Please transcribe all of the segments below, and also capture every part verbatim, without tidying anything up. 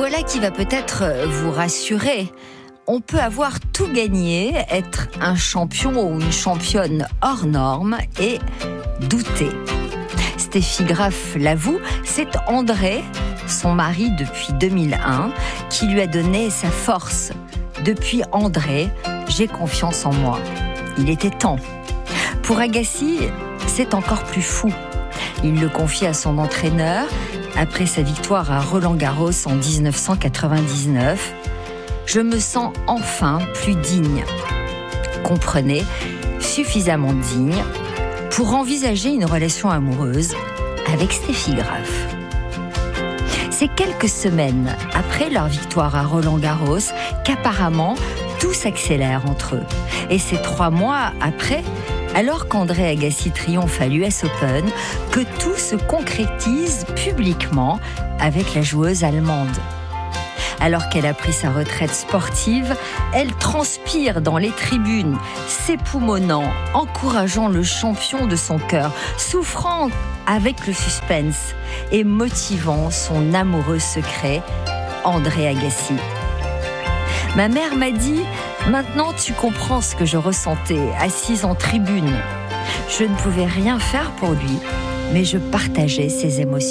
voilà qui va peut-être vous rassurer. On peut avoir tout gagné, être un champion ou une championne hors norme et douter. Steffi Graf l'avoue, c'est André, son mari depuis deux mille un, qui lui a donné sa force. Depuis André, j'ai confiance en moi. Il était temps. Pour Agassi, c'est encore plus fou. Il le confie à son entraîneur après sa victoire à Roland-Garros en dix-neuf cent quatre-vingt-dix-neuf. Je me sens enfin plus digne. Comprenez, suffisamment digne pour envisager une relation amoureuse avec Steffi Graf. C'est quelques semaines après leur victoire à Roland-Garros qu'apparemment tout s'accélère entre eux. Et c'est trois mois après, alors qu'André Agassi triomphe à l'U S Open, que tout se concrétise publiquement avec la joueuse allemande. Alors qu'elle a pris sa retraite sportive, elle transpire dans les tribunes, s'époumonnant, encourageant le champion de son cœur, souffrant avec le suspense et motivant son amoureux secret, André Agassi. Ma mère m'a dit « Maintenant tu comprends ce que je ressentais, assise en tribune. Je ne pouvais rien faire pour lui, mais je partageais ses émotions. »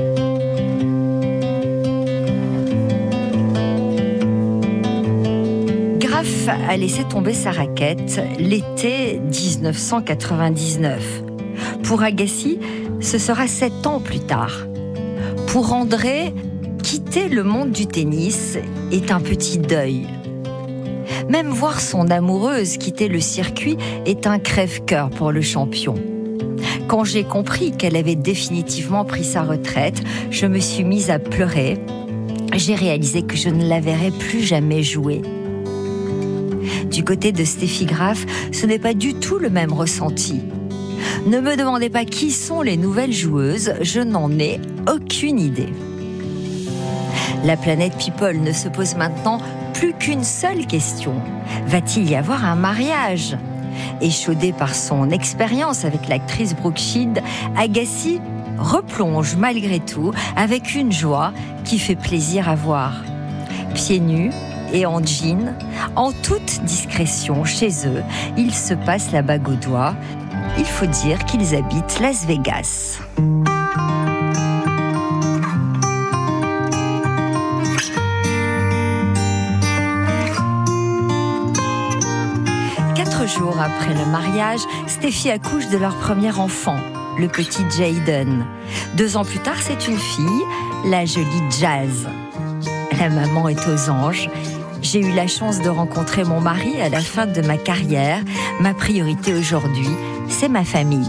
Graf a laissé tomber sa raquette l'été dix-neuf cent quatre-vingt-dix-neuf. Pour Agassi, ce sera sept ans plus tard. Pour André, quitter le monde du tennis est un petit deuil. Même voir son amoureuse quitter le circuit est un crève-cœur pour le champion. Quand j'ai compris qu'elle avait définitivement pris sa retraite, je me suis mise à pleurer. J'ai réalisé que je ne la verrais plus jamais jouer. Du côté de Steffi Graf, ce n'est pas du tout le même ressenti. Ne me demandez pas qui sont les nouvelles joueuses, je n'en ai aucune idée. La planète People ne se pose maintenant plus qu'une seule question. Va-t-il y avoir un mariage ? Échaudé par son expérience avec l'actrice Brooke Shields, Agassi replonge malgré tout avec une joie qui fait plaisir à voir. Pieds nus et en jean, en toute discrétion chez eux, ils se passent la bague au doigt. Il faut dire qu'ils habitent Las Vegas. Quatre jours après le mariage, Steffi accouche de leur premier enfant, le petit Jayden. Deux ans plus tard, c'est une fille, la jolie Jazz. La maman est aux anges. J'ai eu la chance de rencontrer mon mari à la fin de ma carrière. Ma priorité aujourd'hui, c'est ma famille.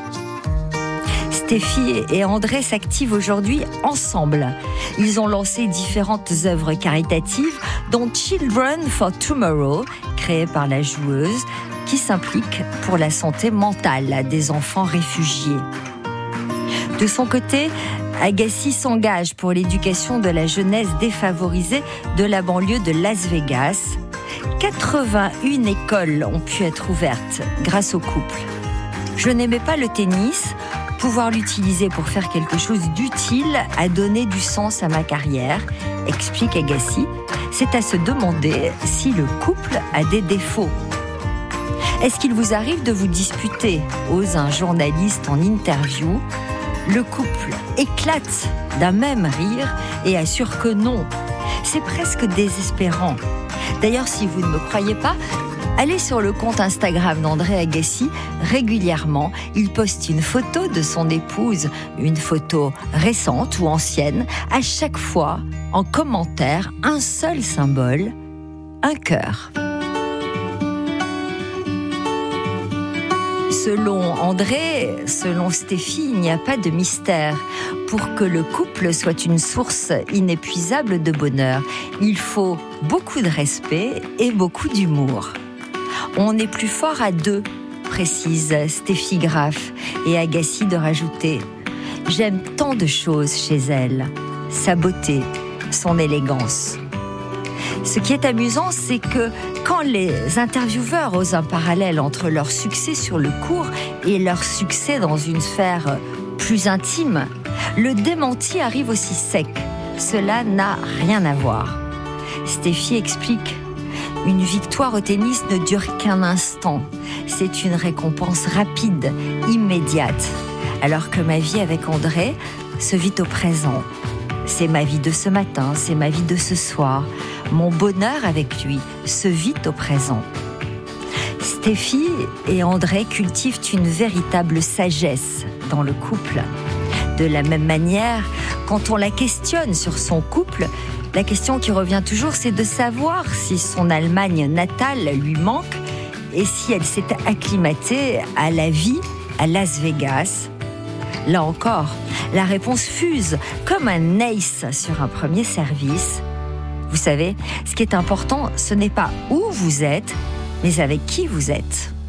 Steffi et André s'activent aujourd'hui ensemble. Ils ont lancé différentes œuvres caritatives, dont Children for Tomorrow, créée par la joueuse, qui s'implique pour la santé mentale des enfants réfugiés. De son côté, Agassi s'engage pour l'éducation de la jeunesse défavorisée de la banlieue de Las Vegas. quatre-vingt-une écoles ont pu être ouvertes grâce au couple. Je n'aimais pas le tennis. Pouvoir l'utiliser pour faire quelque chose d'utile a donné du sens à ma carrière, explique Agassi. C'est à se demander si le couple a des défauts. Est-ce qu'il vous arrive de vous disputer ? Ose un journaliste en interview. Le couple éclate d'un même rire et assure que non. C'est presque désespérant. D'ailleurs, si vous ne me croyez pas, allez sur le compte Instagram d'André Agassi. Régulièrement, il poste une photo de son épouse, une photo récente ou ancienne. À chaque fois, en commentaire, un seul symbole, un cœur. Selon André, selon Steffi, il n'y a pas de mystère. Pour que le couple soit une source inépuisable de bonheur, il faut beaucoup de respect et beaucoup d'humour. On est plus fort à deux, précise Steffi Graf, et Agassi de rajouter « J'aime tant de choses chez elle, sa beauté, son élégance ». Ce qui est amusant, c'est que quand les intervieweurs osent un parallèle entre leur succès sur le court et leur succès dans une sphère plus intime, le démenti arrive aussi sec, cela n'a rien à voir. Steffi explique: une victoire au tennis ne dure qu'un instant. C'est une récompense rapide, immédiate. Alors que ma vie avec André se vit au présent. C'est ma vie de ce matin, c'est ma vie de ce soir. Mon bonheur avec lui se vit au présent. Steffi et André cultivent une véritable sagesse dans le couple. De la même manière, quand on la questionne sur son couple, la question qui revient toujours, c'est de savoir si son Allemagne natale lui manque et si elle s'est acclimatée à la vie à Las Vegas. Là encore, la réponse fuse comme un ace sur un premier service. Vous savez, ce qui est important, ce n'est pas où vous êtes, mais avec qui vous êtes.